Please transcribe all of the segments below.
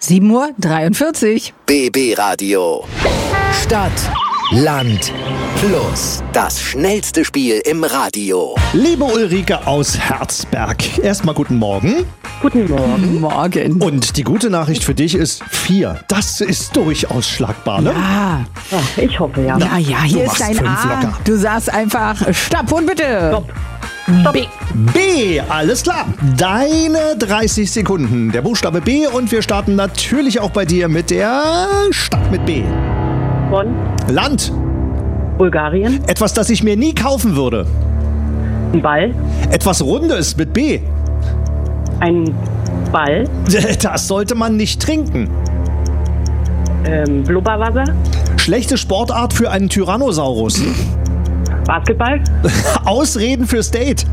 7:43 Uhr. BB Radio. Stadt, Land, Fluss. Das schnellste Spiel im Radio. Liebe Ulrike aus Herzberg, erstmal guten Morgen. Guten Morgen. Morgen. Und die gute Nachricht für dich ist 4. Das ist durchaus schlagbar, ne? Ah, Ach, ich hoffe ja. ja, hier ist machst dein 5 A. locker. Du sagst einfach Stopp und bitte. Stopp. B. B, alles klar. Deine 30 Sekunden. Der Buchstabe B und wir starten natürlich auch bei dir mit der Stadt mit B. Bonn, Land. Bulgarien, Etwas, das ich mir nie kaufen würde. ein Ball, Etwas Rundes mit B. ein Ball, Das sollte man nicht trinken. Blubberwasser, Schlechte Sportart für einen Tyrannosaurus. Basketball, Ausreden fürs Date.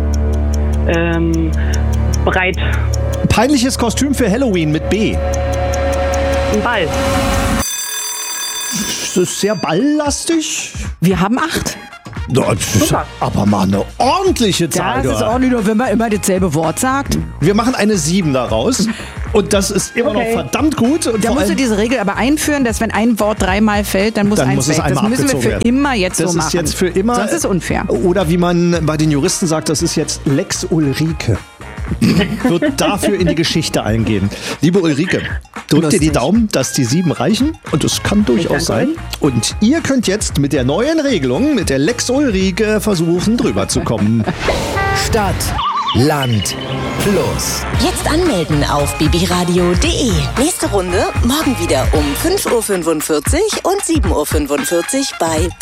breit, Peinliches Kostüm für Halloween mit B. ein Ball. Das ist sehr balllastig. Wir haben 8. Das ist Super. aber mal eine ordentliche Zahl. Das ist du. ordentlich, nur wenn man immer dasselbe Wort sagt. Wir machen eine 7 daraus. Und das ist immer Okay. noch verdammt gut. Und Da vor musst du allem, diese Regel aber einführen, dass wenn ein Wort 3-mal fällt, dann muss Dann eins muss es weg. Das einmal müssen wir abgezogen für werden. immer jetzt das so machen. ist jetzt für immer. Sonst ist es unfair. Oder wie man bei den Juristen sagt, das ist jetzt Lex Ulrike. Wird dafür in die Geschichte eingehen. Liebe Ulrike, drück dir die Lustig. Daumen, dass die 7 reichen. Und es kann durchaus sein. Und ihr könnt jetzt mit der neuen Regelung, mit der Lex Ulrike, versuchen, drüber zu kommen. Stadt, Land, Fluss. Jetzt anmelden auf bbradio.de. Nächste Runde morgen wieder um 5:45 Uhr und 7:45 Uhr bei